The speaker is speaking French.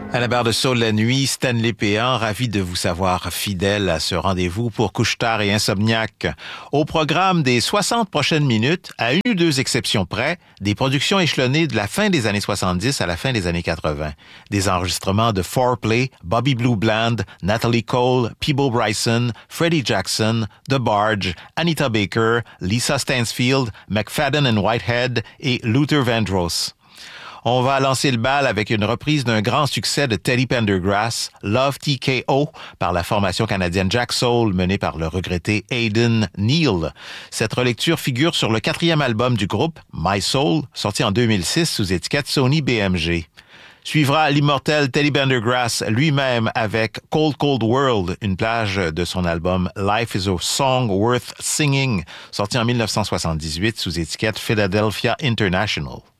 À la barre de Soul la nuit, Stanley Péan, ravi de vous savoir fidèle à ce rendez-vous pour couche-tard et insomniaque. Au programme des 60 prochaines minutes, à une ou deux exceptions près, des productions échelonnées de la fin des années 70 à la fin des années 80. Des enregistrements de Foreplay, Bobby Blue Bland, Natalie Cole, Peabo Bryson, Freddie Jackson, The Barge, Anita Baker, Lisa Stansfield, McFadden and Whitehead et Luther Vandross. On va lancer le bal avec une reprise d'un grand succès de Teddy Pendergrass, Love TKO, par la formation canadienne Jack Soul, menée par le regretté Aidan Neal. Cette relecture figure sur le 4e album du groupe, My Soul, sorti en 2006 sous étiquette Sony BMG. Suivra l'immortel Teddy Pendergrass lui-même avec Cold Cold World, une plage de son album Life is a Song Worth Singing, sorti en 1978 sous étiquette Philadelphia International.